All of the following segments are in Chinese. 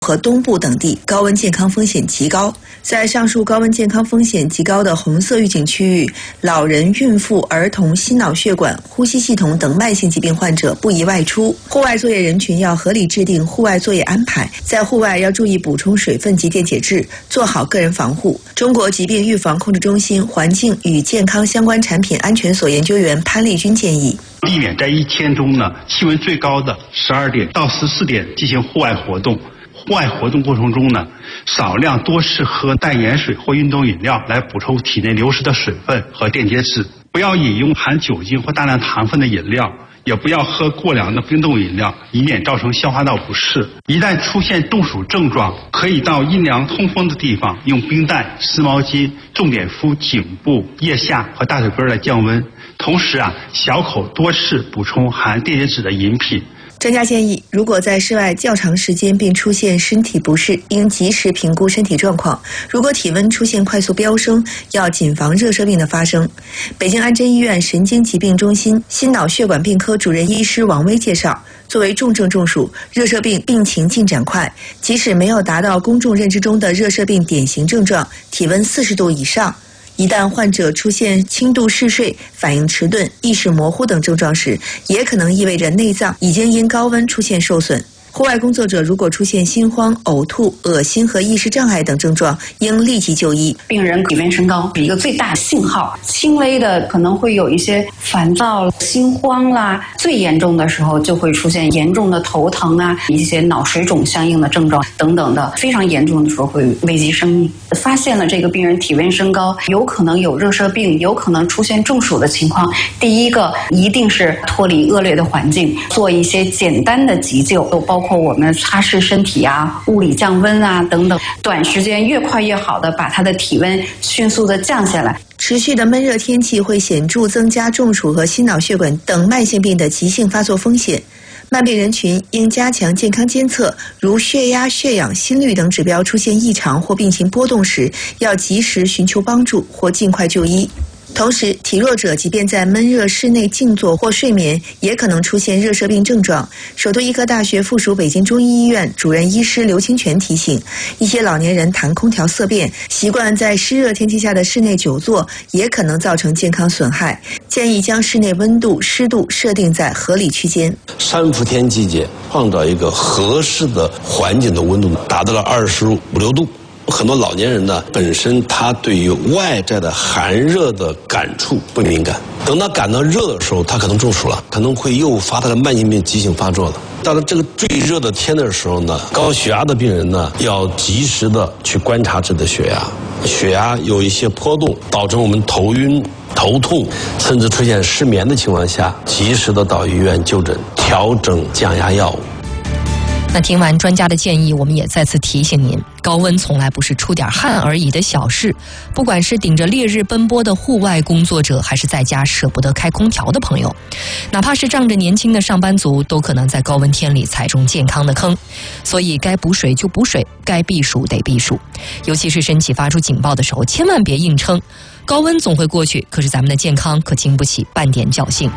和东部等地高温健康风险极高。在上述高温健康风险极高的红色预警区域，老人、孕妇、儿童、心脑血管、呼吸系统等慢性疾病患者不宜外出。户外作业人群要合理制定户外作业安排，在户外要注意补充水分及电解质，做好个人防护。中国疾病预防控制中心环境与健康相关产品安全所研究员潘丽君建议， 避免在一天中呢气温最高的12点到14点进行户外活动。户外活动过程中呢，少量多次喝淡盐水或运动饮料来补充体内流失的水分和电解质。不要饮用含酒精或大量糖分的饮料，也不要喝过凉的冰冻饮料，以免造成消化道不适。一旦出现中暑症状，可以到阴凉通风的地方用冰袋、湿毛巾重点敷颈部、腋下和大腿根来降温。同时小口多次补充含电解质的饮品。 专家建议，如果在室外较长时间并出现身体不适，应及时评估身体状况。如果体温出现快速飙升，要谨防热射病的发生。北京安贞医院神经疾病中心心脑血管病科主任医师王威介绍，作为重症中暑，热射病病情进展快，即使没有达到公众认知中的热射病典型症状，体温40度以上，一旦患者出现轻度嗜睡、反应迟钝、意识模糊等症状时，也可能意味着内脏已经因高温出现受损。户外工作者如果出现心慌、呕吐、恶心和意识障碍等症状，应立即就医。 病人体温升高是一个最大的信号，轻微的可能会有一些烦躁、心慌啦，最严重的时候就会出现严重的头疼一些脑水肿相应的症状等等的，非常严重的时候会危及生命。发现了这个病人体温升高，有可能有热射病，有可能出现中暑的情况，第一个一定是脱离恶劣的环境，做一些简单的急救，包括我们擦拭身体物理降温等等，短时间越快越好的把他的体温迅速的降下来。 持续的闷热天气会显著增加中暑和心脑血管等慢性病的急性发作风险。慢病人群应加强健康监测，如血压、血氧、心率等指标出现异常或病情波动时，要及时寻求帮助或尽快就医。同时，体弱者即便在闷热室内静坐或睡眠，也可能出现热射病症状。首都医科大学附属北京中医医院主任医师刘清泉提醒，一些老年人谈空调色变，习惯在湿热天气下的室内久坐，也可能造成健康损害。建议将室内温度、湿度设定在合理区间。 三伏天季节，创造一个合适的环境的温度达到了25、26度。很多老年人呢，本身他对于外在的寒热的感触不敏感，等他感到热的时候，他可能中暑了，可能会诱发他的慢性病急性发作了。到了这个最热的天的时候呢，高血压的病人呢，要及时的去观察自己的血压，血压有一些波动，导致我们头晕、头痛，甚至出现失眠的情况下，及时的到医院就诊，调整降压药物。 那听完专家的建议，我们也再次提醒您，高温从来不是出点汗而已的小事。不管是顶着烈日奔波的户外工作者，还是在家舍不得开空调的朋友，哪怕是仗着年轻的上班族，都可能在高温天里踩中健康的坑。所以该补水就补水，该避暑得避暑。尤其是身体发出警报的时候，千万别硬撑。高温总会过去，可是咱们的健康可经不起半点侥幸。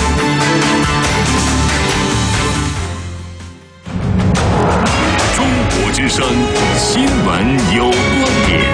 之声新闻有观点，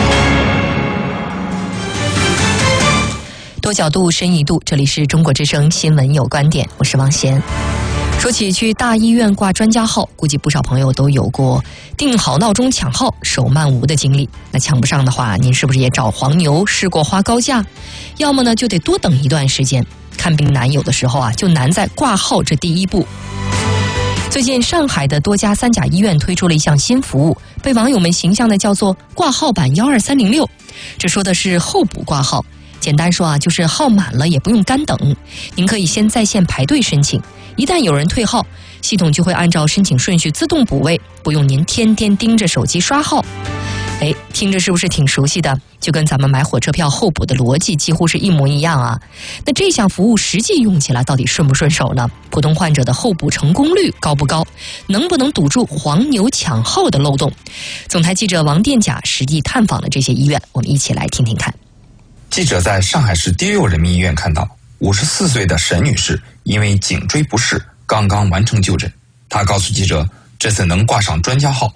多角度深一度，这里是中国之声新闻有观点，我是王贤。说起去大医院挂专家号，估计不少朋友都有过定好闹钟抢号手慢无的经历。那抢不上的话，您是不是也找黄牛试过花高价？要么呢就得多等一段时间。看病难，有的时候就难在挂号这第一步。最近上海的多家3甲医院推出了一项新服务，被网友们形象的叫做挂号版12306。这说的是候补挂号，简单说就是号满了也不用干等，您可以先在线排队申请，一旦有人退号，系统就会按照申请顺序自动补位，不用您天天盯着手机刷号。听着是不是挺熟悉的？就跟咱们买火车票候补的逻辑几乎是一模一样啊。那这项服务实际用起来到底顺不顺手呢？普通患者的候补成功率高不高？能不能堵住黄牛抢号的漏洞？总台记者王殿甲实地探访了这些医院，我们一起来听听看。 记者在上海市第6人民医院看到，54岁的沈女士因为颈椎不适刚刚完成就诊。她告诉记者，这次能挂上专家号